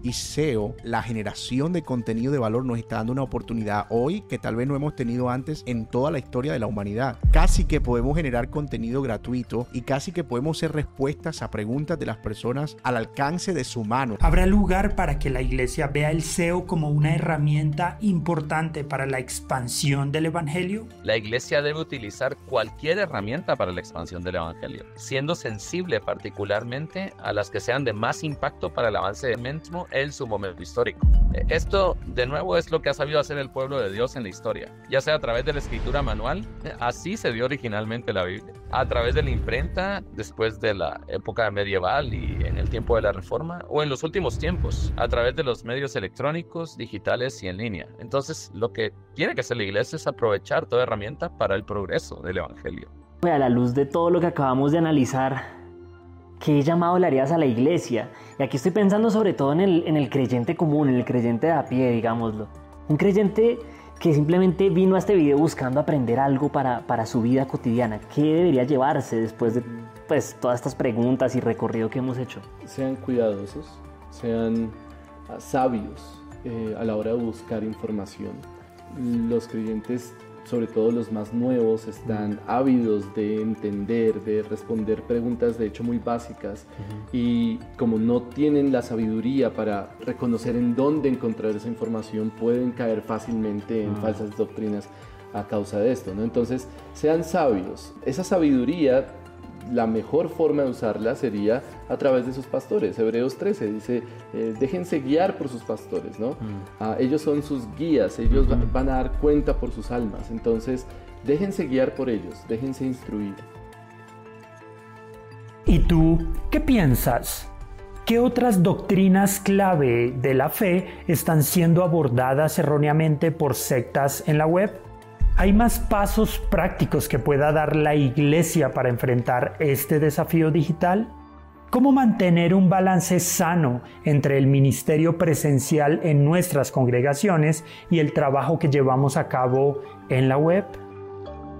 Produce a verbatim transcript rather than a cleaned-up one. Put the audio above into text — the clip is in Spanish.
y S E O, la generación de contenido de valor nos está dando una oportunidad hoy que tal vez no hemos tenido antes en toda la historia de la humanidad. Casi que podemos generar contenido gratuito y casi que podemos hacer respuestas a preguntas de las personas al alcance de su mano. ¿Habrá lugar para que la iglesia vea el S E O como una herramienta importante para la expansión del evangelio? La iglesia debe utilizar cualquier herramienta para la expansión del evangelio, siendo sensible particularmente a las que sean de más impacto para el avance del mismo en su momento histórico. Esto, de nuevo, es lo que ha sabido hacer el pueblo de Dios en la historia, ya sea a través de la escritura manual, así se dio originalmente la Biblia, a través de la imprenta después de la época medieval y en el tiempo de la Reforma, o en los últimos tiempos, a través de los medios electrónicos, digitales y en línea. Entonces, lo que tiene que hacer la iglesia es aprovechar toda herramienta para el progreso del evangelio. A la luz de todo lo que acabamos de analizar, ¿qué llamado le harías a la iglesia? Y aquí estoy pensando sobre todo en el, en el creyente común, en el creyente de a pie, digámoslo. Un creyente que simplemente vino a este video buscando aprender algo para, para su vida cotidiana. ¿Qué debería llevarse después de pues, todas estas preguntas y recorrido que hemos hecho? Sean cuidadosos, sean uh, sabios eh, a la hora de buscar información. Los creyentes, sobre todo los más nuevos, están ávidos de entender, de responder preguntas de hecho muy básicas, uh-huh. y como no tienen la sabiduría para reconocer en dónde encontrar esa información, pueden caer fácilmente en uh-huh. falsas doctrinas a causa de esto, ¿no? Entonces, sean sabios. Esa sabiduría, la mejor forma de usarla sería a través de sus pastores. Hebreos trece dice, eh, déjense guiar por sus pastores, ¿no? Mm. Ah, ellos son sus guías, ellos mm. van a dar cuenta por sus almas. Entonces, déjense guiar por ellos, déjense instruir. ¿Y tú qué piensas? ¿Qué otras doctrinas clave de la fe están siendo abordadas erróneamente por sectas en la web? ¿Hay más pasos prácticos que pueda dar la iglesia para enfrentar este desafío digital? ¿Cómo mantener un balance sano entre el ministerio presencial en nuestras congregaciones y el trabajo que llevamos a cabo en la web?